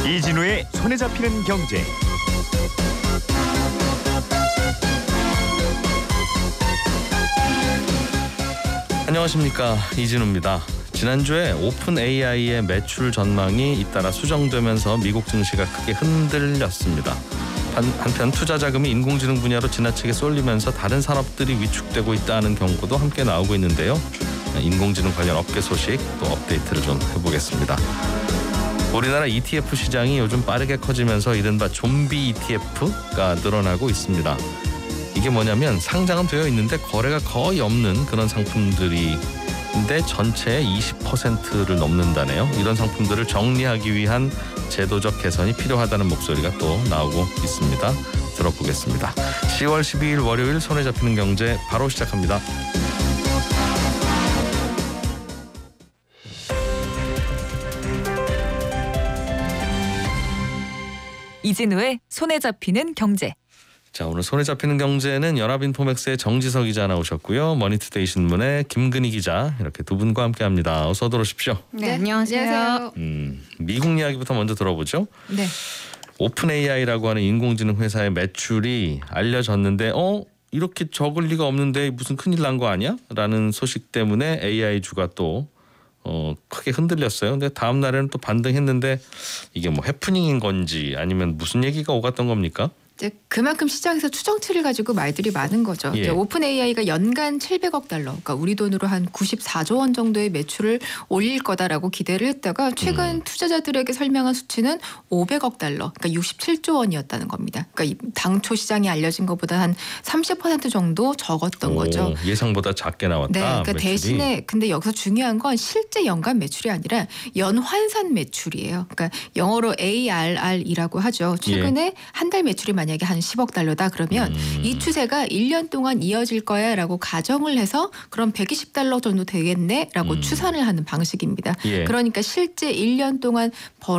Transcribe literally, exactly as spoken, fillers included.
이진우의 손에 잡히는 경제. 안녕하십니까, 이진우입니다. 지난주에 오픈 에이아이의 매출 전망이 잇따라 수정되면서 미국 증시가 크게 흔들렸습니다. 한, 한편 투자 자금이 인공지능 분야로 지나치게 쏠리면서 다른 산업들이 위축되고 있다는 경고도 함께 나오고 있는데요. 인공지능 관련 업계 소식 또 업데이트를 좀 해보겠습니다. 우리나라 이티에프 시장이 요즘 빠르게 커지면서 이른바 좀비 이티에프가 늘어나고 있습니다. 이게 뭐냐면 상장은 되어 있는데 거래가 거의 없는 그런 상품들인데 전체의 이십 퍼센트를 넘는다네요. 이런 상품들을 정리하기 위한 제도적 개선이 필요하다는 목소리가 또 나오고 있습니다. 들어보겠습니다. 시월 십이일 월요일 손에 잡히는 경제 바로 시작합니다. 이진우의 손에 잡히는 경제. 자, 오늘 손에 잡히는 경제는 연합인포맥스의 정지석 기자 나오셨고요. 머니투데이 신문의 김근희 기자, 이렇게 두 분과 함께합니다. 어서 들어오십시오. 네, 안녕하세요. 음, 미국 이야기부터 먼저 들어보죠. 네. 오픈 에이아이라고 하는 인공지능 회사의 매출이 알려졌는데 어? 이렇게 적을 리가 없는데 무슨 큰일 난 거 아니야? 라는 소식 때문에 에이아이 주가 또 어, 크게 흔들렸어요. 근데 다음 날에는 또 반등했는데 이게 뭐 해프닝인 건지 아니면 무슨 얘기가 오갔던 겁니까? 이제 그만큼 시장에서 추정치를 가지고 말들이 많은 거죠. 예. 이제 오픈 에이아이가 연간 칠백억 달러, 그러니까 우리 돈으로 한 구십사조 원 정도의 매출을 올릴 거다라고 기대를 했다가 최근 음. 투자자들에게 설명한 수치는 오백억 달러, 그러니까 육십칠조 원이었다는 겁니다. 그러니까 당초 시장이 알려진 것보다 한 삼십 퍼센트 정도 적었던 오, 거죠. 예상보다 작게 나왔다. 네, 그러니까 매출이. 대신에 근데 여기서 중요한 건 실제 연간 매출이 아니라 연환산 매출이에요. 그러니까 영어로 에이알알이라고 하죠. 최근에 예. 한 달 매출이 만약에 한 십억 달러다 그러면 음. 이 추세가 일 년 동안 이어질 거야라고 가정을 해서 그럼 백이십 달러 정도 되겠네라고 음. 추산을 하는 방식입니다. 예. 그러니까 실제 일 년 동안 벌